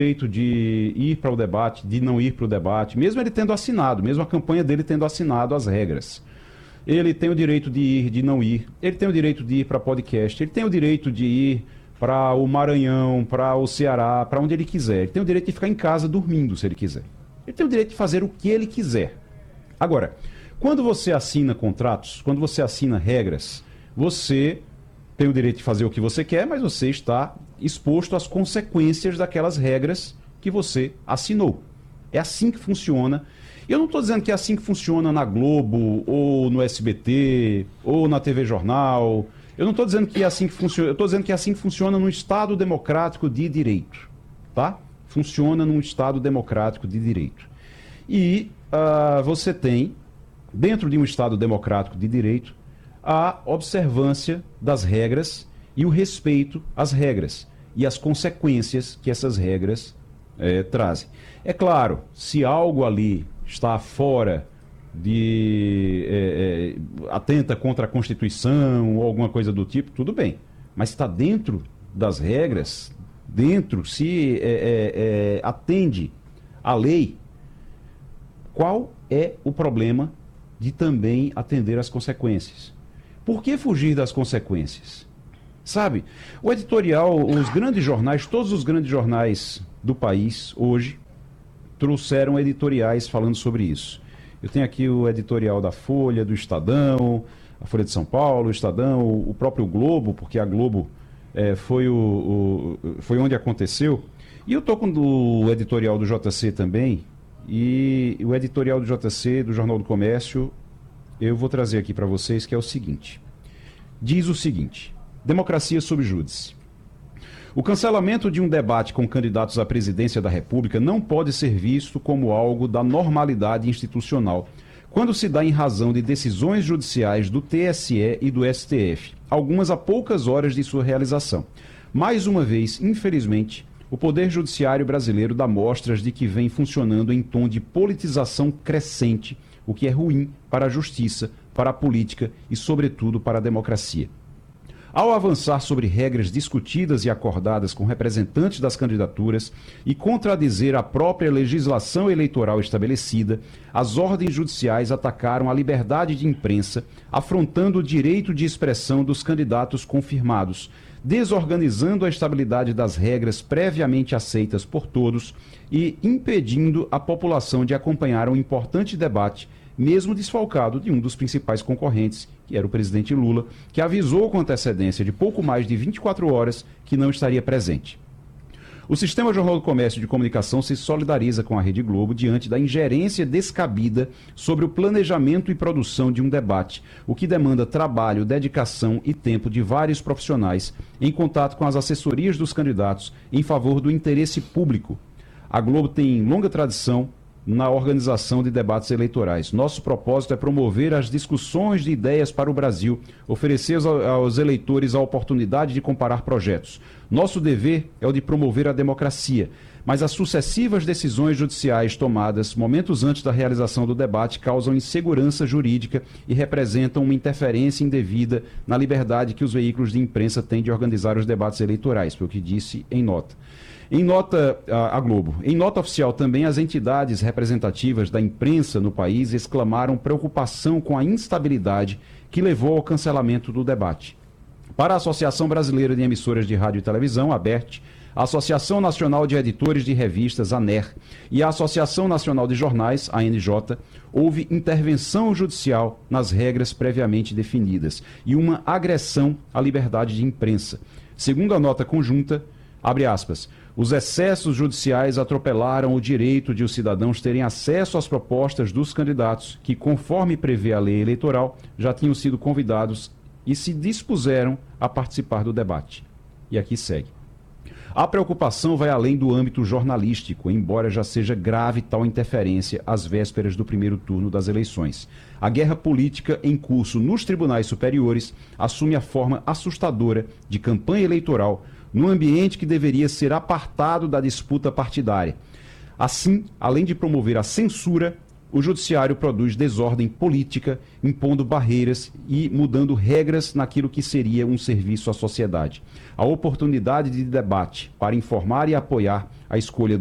direito de ir para o debate, de não ir para o debate, mesmo ele tendo assinado, mesmo a campanha dele tendo assinado as regras. Ele tem o direito de ir, de não ir. Ele tem o direito de ir para podcast. Ele tem o direito de ir para o Maranhão, para o Ceará, para onde ele quiser. Ele tem o direito de ficar em casa dormindo, se ele quiser. Ele tem o direito de fazer o que ele quiser. Agora, quando você assina contratos, quando você assina regras, você tem o direito de fazer o que você quer, mas você está exposto às consequências daquelas regras que você assinou. É assim que funciona. Eu não estou dizendo que é assim que funciona na Globo, ou no SBT, ou na TV Jornal. Eu não estou dizendo que é assim que funciona. Eu estou dizendo que é assim que funciona no Estado democrático de direito. Tá? Funciona num Estado democrático de direito. E você tem, dentro de um Estado democrático de direito, a observância das regras e o respeito às regras e as consequências que essas regras trazem. É claro, se algo ali está fora de... atenta contra a Constituição ou alguma coisa do tipo, tudo bem. Mas está dentro das regras, se atende à lei, qual é o problema de também atender às consequências? Por que fugir das consequências? Sabe, o editorial, os grandes jornais, todos os grandes jornais do país hoje trouxeram editoriais falando sobre isso. Eu tenho aqui o editorial da Folha, do Estadão, a Folha de São Paulo, o Estadão, o próprio Globo, porque a Globo foi onde aconteceu. E eu estou com o editorial do JC também, e o editorial do JC, do Jornal do Comércio, eu vou trazer aqui para vocês, que é o seguinte. Diz o seguinte: democracia sob júdice. O cancelamento de um debate com candidatos à presidência da República não pode ser visto como algo da normalidade institucional, quando se dá em razão de decisões judiciais do TSE e do STF, algumas a poucas horas de sua realização. Mais uma vez, infelizmente, o Poder Judiciário brasileiro dá mostras de que vem funcionando em tom de politização crescente, o que é ruim para a justiça, para a política e, sobretudo, para a democracia. Ao avançar sobre regras discutidas e acordadas com representantes das candidaturas e contradizer a própria legislação eleitoral estabelecida, as ordens judiciais atacaram a liberdade de imprensa, afrontando o direito de expressão dos candidatos confirmados, desorganizando a estabilidade das regras previamente aceitas por todos e impedindo a população de acompanhar um importante debate, mesmo desfalcado de um dos principais concorrentes, que era o presidente Lula, que avisou com antecedência de pouco mais de 24 horas que não estaria presente. O Sistema Jornal do Comércio de Comunicação se solidariza com a Rede Globo diante da ingerência descabida sobre o planejamento e produção de um debate, o que demanda trabalho, dedicação e tempo de vários profissionais em contato com as assessorias dos candidatos em favor do interesse público. A Globo tem longa tradição na organização de debates eleitorais. Nosso propósito é promover as discussões de ideias para o Brasil, oferecer aos eleitores a oportunidade de comparar projetos. Nosso dever é o de promover a democracia, mas as sucessivas decisões judiciais tomadas momentos antes da realização do debate causam insegurança jurídica e representam uma interferência indevida na liberdade que os veículos de imprensa têm de organizar os debates eleitorais, foi o que disse em nota. Em nota, a Globo, em nota oficial também, as entidades representativas da imprensa no país exclamaram preocupação com a instabilidade que levou ao cancelamento do debate. Para a Associação Brasileira de Emissoras de Rádio e Televisão, ABERT, a Associação Nacional de Editores de Revistas, ANER, e a Associação Nacional de Jornais, ANJ, houve intervenção judicial nas regras previamente definidas e uma agressão à liberdade de imprensa. Segundo a nota conjunta, abre aspas, os excessos judiciais atropelaram o direito de os cidadãos terem acesso às propostas dos candidatos que, conforme prevê a lei eleitoral, já tinham sido convidados e se dispuseram a participar do debate. E aqui segue. A preocupação vai além do âmbito jornalístico, embora já seja grave tal interferência às vésperas do primeiro turno das eleições. A guerra política em curso nos tribunais superiores assume a forma assustadora de campanha eleitoral num ambiente que deveria ser apartado da disputa partidária. Assim, além de promover a censura, o judiciário produz desordem política, impondo barreiras e mudando regras naquilo que seria um serviço à sociedade. A oportunidade de debate para informar e apoiar a escolha